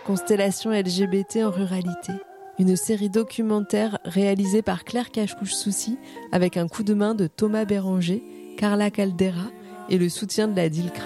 Constellation LGBT en ruralité. Une série documentaire réalisée par Claire Cachouche-Soucy avec un coup de main de Thomas Béranger, Carla Caldera et le soutien de la DILCRA.